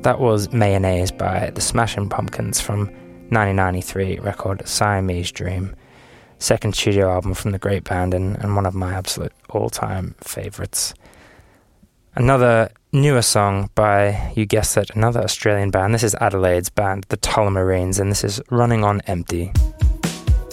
That was Mayonnaise by the Smashing Pumpkins from 1993 record Siamese Dream. Second studio album from the great band and one of my absolute all-time favourites. Another newer song by, you guessed it, another Australian band. This is Adelaide's band, the Tullamarines, and this is Running on Empty.